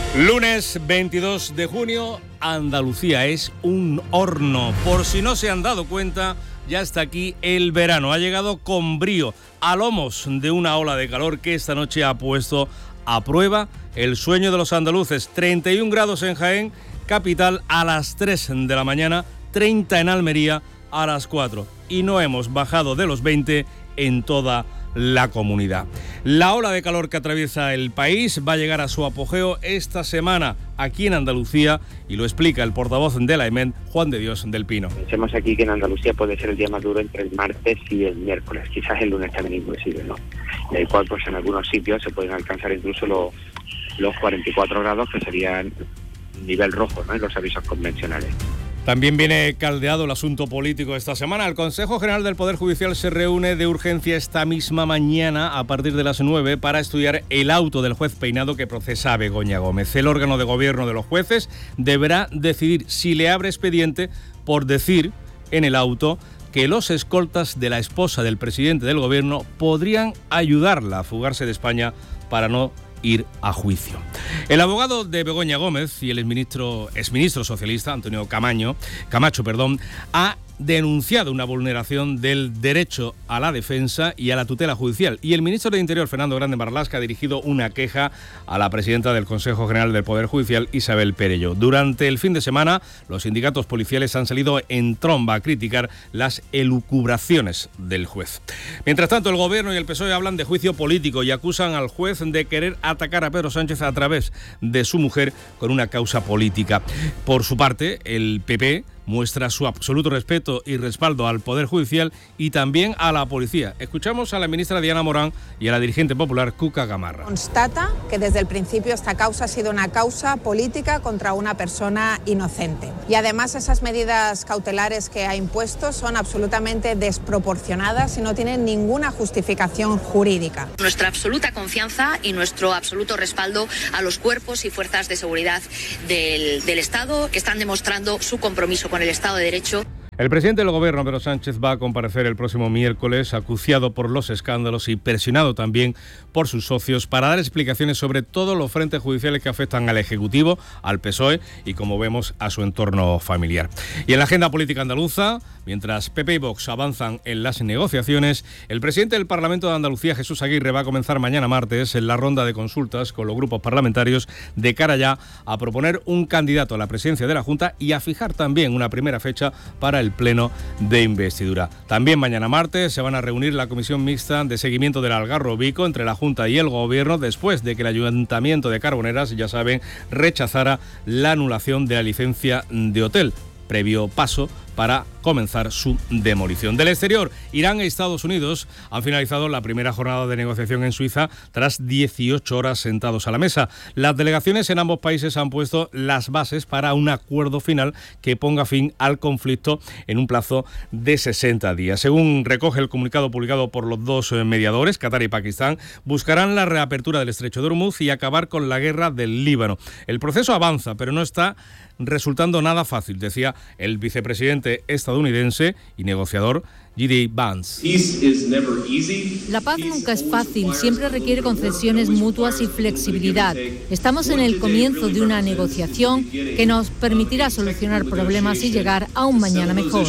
Lunes 22 de junio, Andalucía es un horno. Por si no se han dado cuenta, ya está aquí el verano. Ha llegado con brío, a lomos de una ola de calor que esta noche ha puesto a prueba el sueño de los andaluces. 31 grados en Jaén, capital, a las 3 de la mañana, 30 en Almería a las 4. Y no hemos bajado de los 20 en toda la comunidad. La ola de calor que atraviesa el país va a llegar a su apogeo esta semana aquí en Andalucía y lo explica el portavoz de la EMET, Juan de Dios del Pino. Pensemos aquí que en Andalucía puede ser el día más duro entre el martes y el miércoles, quizás el lunes también imposible, ¿no? El cual pues en algunos sitios se pueden alcanzar incluso los 44 grados, que serían nivel rojo, ¿no?, en los avisos convencionales. También viene caldeado el asunto político esta semana. El Consejo General del Poder Judicial se reúne de urgencia esta misma mañana a partir de las 9 para estudiar el auto del juez Peinado que procesa a Begoña Gómez. El órgano de gobierno de los jueces deberá decidir si le abre expediente por decir en el auto que los escoltas de la esposa del presidente del gobierno podrían ayudarla a fugarse de España para no ir a juicio. El abogado de Begoña Gómez y el exministro socialista Antonio Camacho, ha denunciado una vulneración del derecho a la defensa y a la tutela judicial. Y el ministro de Interior, Fernando Grande Marlaska, ha dirigido una queja a la presidenta del Consejo General del Poder Judicial, Isabel Perello. Durante el fin de semana, los sindicatos policiales han salido en tromba a criticar las elucubraciones del juez. Mientras tanto, el Gobierno y el PSOE hablan de juicio político y acusan al juez de querer atacar a Pedro Sánchez a través de su mujer con una causa política. Por su parte, el PP muestra su absoluto respeto y respaldo al Poder Judicial y también a la policía. Escuchamos a la ministra Diana Morán y a la dirigente popular Cuca Gamarra. Constata que desde el principio esta causa ha sido una causa política contra una persona inocente. Y además esas medidas cautelares que ha impuesto son absolutamente desproporcionadas y no tienen ninguna justificación jurídica. Nuestra absoluta confianza y nuestro absoluto respaldo a los cuerpos y fuerzas de seguridad del Estado, que están demostrando su compromiso con el Estado de Derecho. El presidente del Gobierno, Pedro Sánchez, va a comparecer el próximo miércoles, acuciado por los escándalos y presionado también por sus socios para dar explicaciones sobre todos los frentes judiciales que afectan al Ejecutivo, al PSOE y, como vemos, a su entorno familiar. Y en la agenda política andaluza, mientras PP y Vox avanzan en las negociaciones, el presidente del Parlamento de Andalucía, Jesús Aguirre, va a comenzar mañana martes en la ronda de consultas con los grupos parlamentarios de cara ya a proponer un candidato a la presidencia de la Junta y a fijar también una primera fecha para el pleno de investidura. También mañana martes se van a reunir la comisión mixta de seguimiento del Algarrobico entre la Junta y el Gobierno después de que el Ayuntamiento de Carboneras, ya saben, rechazara la anulación de la licencia de hotel, previo paso para comenzar su demolición. Del exterior, Irán e Estados Unidos han finalizado la primera jornada de negociación en Suiza tras 18 horas sentados a la mesa. Las delegaciones en ambos países han puesto las bases para un acuerdo final que ponga fin al conflicto en un plazo de 60 días. Según recoge el comunicado publicado por los dos mediadores, Qatar y Pakistán, buscarán la reapertura del estrecho de Hormuz y acabar con la guerra del Líbano. El proceso avanza, pero no está resultando nada fácil, decía el vicepresidente estadounidense y negociador J.D. Vance. La paz nunca es fácil, siempre requiere concesiones mutuas y flexibilidad. Estamos en el comienzo de una negociación que nos permitirá solucionar problemas y llegar a un mañana mejor.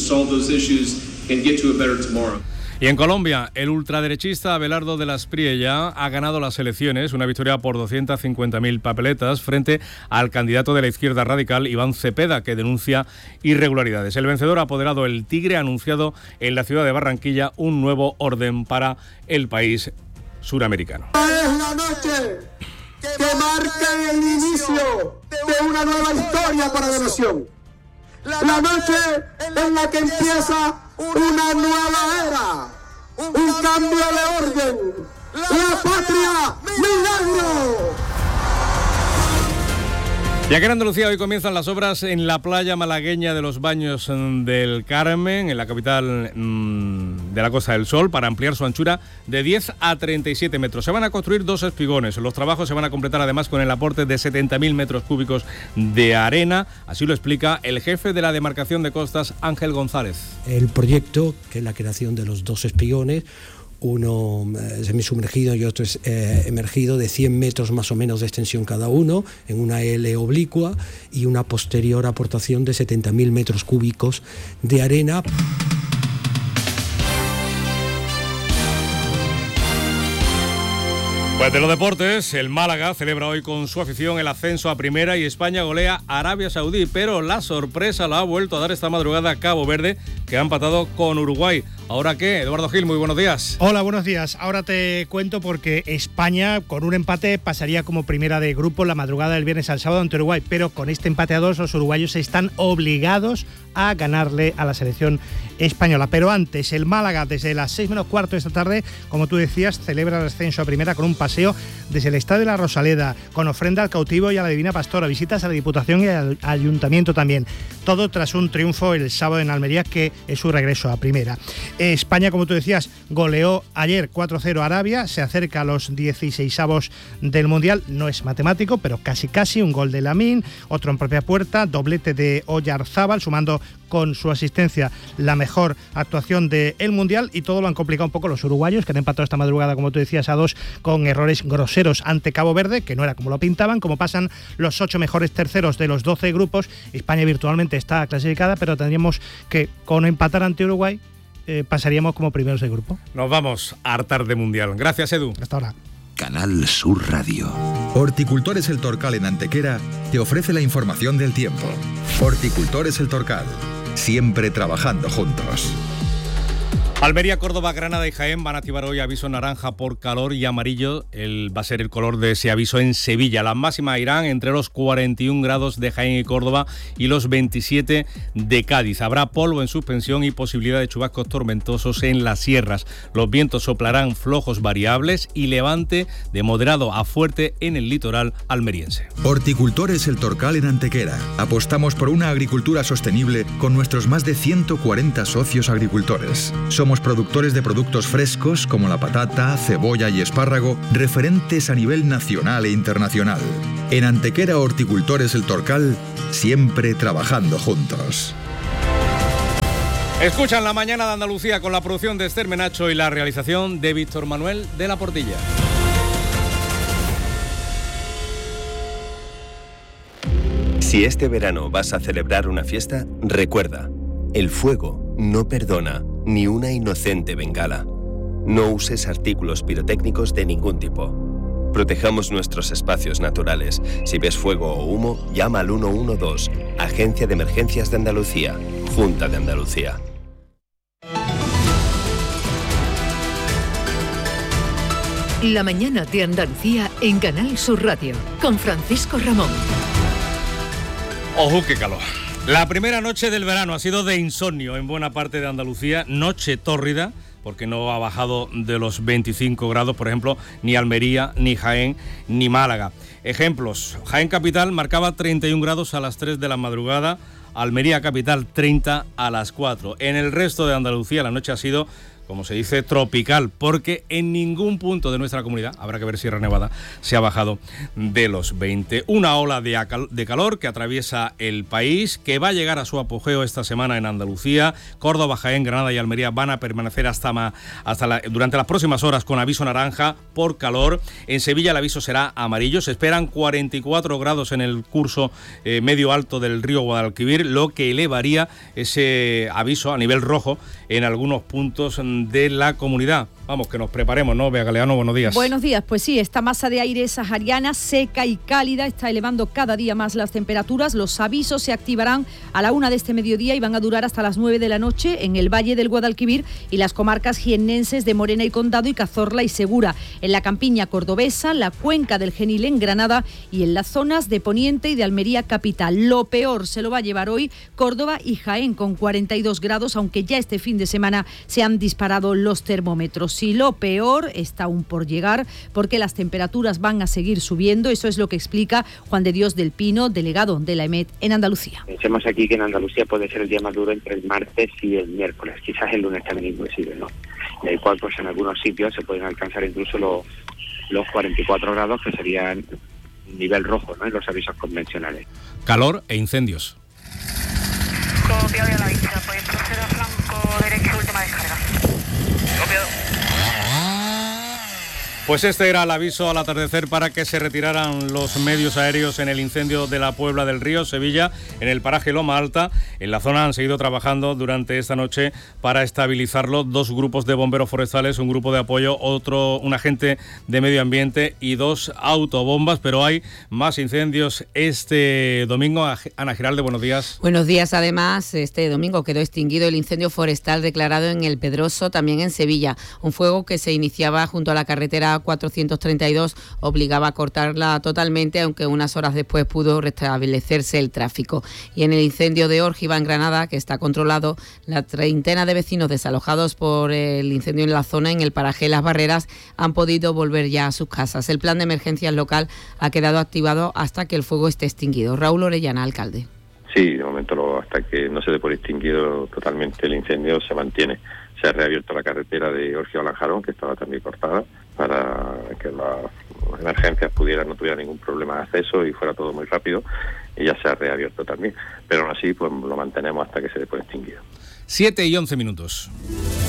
Y en Colombia, el ultraderechista Abelardo de la Espriella ha ganado las elecciones, una victoria por 250.000 papeletas frente al candidato de la izquierda radical, Iván Cepeda, que denuncia irregularidades. El vencedor apoderado, el Tigre, ha anunciado en la ciudad de Barranquilla un nuevo orden para el país suramericano. Es la noche que marca el inicio de una nueva historia para la nación. La noche en la que empieza una nueva era, un cambio de orden, la patria milagro. Ya que en Andalucía hoy comienzan las obras en la playa malagueña de los Baños del Carmen, en la capital de la Costa del Sol, para ampliar su anchura de 10 a 37 metros. Se van a construir 2 espigones. Los trabajos se van a completar además con el aporte de 70.000 metros cúbicos de arena. Así lo explica el jefe de la demarcación de costas, Ángel González. El proyecto, que es la creación de los 2 espigones, uno semisumergido y otro emergido, de 100 metros más o menos de extensión cada uno, en una L oblicua, y una posterior aportación de 70.000 metros cúbicos de arena. Pues de los deportes, el Málaga celebra hoy con su afición el ascenso a primera y España golea a Arabia Saudí, pero la sorpresa la ha vuelto a dar esta madrugada Cabo Verde, que ha empatado con Uruguay. ¿Ahora qué? Eduardo Gil, muy buenos días. Hola, buenos días. Ahora te cuento porque España con un empate pasaría como primera de grupo la madrugada del viernes al sábado ante Uruguay, pero con este empate a 2 los uruguayos están obligados a ganarle a la selección española. Pero antes, el Málaga desde las 6 menos cuarto de esta tarde, como tú decías, celebra el ascenso a primera con un paseo desde el Estadio de la Rosaleda, con ofrenda al cautivo y a la Divina Pastora, visitas a la Diputación y al Ayuntamiento también. Todo tras un triunfo el sábado en Almería, que es su regreso a primera. España, como tú decías, goleó ayer 4-0 a Arabia, se acerca a los 16avos del Mundial, no es matemático, pero casi, un gol de Lamine, otro en propia puerta, doblete de Oyarzábal, sumando con su asistencia la mejor actuación del Mundial, y todo lo han complicado un poco los uruguayos, que han empatado esta madrugada, como tú decías, a 2 con errores groseros ante Cabo Verde, que no era como lo pintaban. Como pasan los 8 mejores terceros de los 12 grupos, España virtualmente está clasificada, pero tendríamos que, con empatar ante Uruguay, pasaríamos como primeros de grupo. Nos vamos a hartar de Mundial. Gracias, Edu. Hasta ahora. Canal Sur Radio. Horticultores El Torcal en Antequera te ofrece la información del tiempo. Horticultores El Torcal, siempre trabajando juntos. Almería, Córdoba, Granada y Jaén van a activar hoy aviso naranja por calor, y amarillo va a ser el color de ese aviso en Sevilla. Las máximas irán entre los 41 grados de Jaén y Córdoba y los 27 de Cádiz. Habrá polvo en suspensión y posibilidad de chubascos tormentosos en las sierras. Los vientos soplarán flojos variables y levante de moderado a fuerte en el litoral almeriense. Horticultores El Torcal en Antequera. Apostamos por una agricultura sostenible con nuestros más de 140 socios agricultores. Somos productores de productos frescos como la patata, cebolla y espárrago, referentes a nivel nacional e internacional. En Antequera, Horticultores El Torcal, siempre trabajando juntos. Escuchan La Mañana de Andalucía con la producción de Esther Menacho y la realización de Víctor Manuel de la Portilla. Si este verano vas a celebrar una fiesta, recuerda, el fuego no perdona ni una inocente bengala. No uses artículos pirotécnicos de ningún tipo. Protejamos nuestros espacios naturales. Si ves fuego o humo, llama al 112, Agencia de Emergencias de Andalucía, Junta de Andalucía. La Mañana de Andalucía en Canal Sur Radio, con Francisco Ramón. ¡Ojo, qué calor! La primera noche del verano ha sido de insomnio en buena parte de Andalucía, noche tórrida, porque no ha bajado de los 25 grados, por ejemplo, ni Almería, ni Jaén, ni Málaga. Ejemplos: Jaén Capital marcaba 31 grados a las 3 de la madrugada, Almería Capital 30 a las 4. En el resto de Andalucía la noche ha sido, como se dice, tropical, porque en ningún punto de nuestra comunidad, habrá que ver Sierra Nevada, se ha bajado de los 20. Una ola de calor que atraviesa el país, que va a llegar a su apogeo esta semana en Andalucía. Córdoba, Jaén, Granada y Almería van a permanecer durante las próximas horas con aviso naranja por calor. En Sevilla el aviso será amarillo. Se esperan 44 grados en el curso medio alto del río Guadalquivir, lo que elevaría ese aviso a nivel rojo en algunos puntos de la comunidad. Vamos, que nos preparemos, ¿no? Bea Galeano, buenos días. Buenos días, pues sí, esta masa de aire sahariana seca y cálida está elevando cada día más las temperaturas. Los avisos se activarán a la 1 de este mediodía y van a durar hasta las 9 de la noche en el Valle del Guadalquivir y las comarcas jiennenses de Morena y Condado y Cazorla y Segura, en la campiña cordobesa, la cuenca del Genil en Granada y en las zonas de Poniente y de Almería capital. Lo peor se lo va a llevar hoy Córdoba y Jaén con 42 grados, aunque ya este fin de semana se han disparado los termómetros. Y lo peor está aún por llegar, porque las temperaturas van a seguir subiendo. Eso es lo que explica Juan de Dios del Pino, delegado de la EMET en Andalucía. Pensemos aquí que en Andalucía puede ser el día más duro entre el martes y el miércoles. Quizás el lunes también inclusive, ¿no? El cual, pues en algunos sitios se pueden alcanzar incluso los 44 grados, que serían nivel rojo, ¿no?, en los avisos convencionales. Calor e incendios. Copiado y a la vista, pues proceder a flanco derecho, última descarga. Copiado. Pues este era el aviso al atardecer para que se retiraran los medios aéreos en el incendio de la Puebla del Río, Sevilla, en el paraje Loma Alta. En la zona han seguido trabajando durante esta noche para estabilizarlo 2 grupos de bomberos forestales, un grupo de apoyo, un agente de medio ambiente y 2 autobombas, pero hay más incendios este domingo. Ana Giralde, buenos días. Buenos días. Además, este domingo quedó extinguido el incendio forestal declarado en El Pedroso, también en Sevilla. Un fuego que se iniciaba junto a la carretera 432 obligaba a cortarla totalmente, aunque unas horas después pudo restablecerse el tráfico. Y en el incendio de Órgiva, en Granada, que está controlado, la treintena de vecinos desalojados por el incendio en la zona, en el paraje Las Barreras, han podido volver ya a sus casas. El plan de emergencias local ha quedado activado hasta que el fuego esté extinguido. Raúl Orellana, alcalde. Sí, de momento hasta que no se dé por extinguido totalmente el incendio se mantiene. Se ha reabierto la carretera de Órgiva a Lanjarón, que estaba también cortada, para que las emergencias no tuvieran ningún problema de acceso y fuera todo muy rápido, y ya se ha reabierto también. Pero aún así, pues lo mantenemos hasta que se dé por extinguido. 7:11.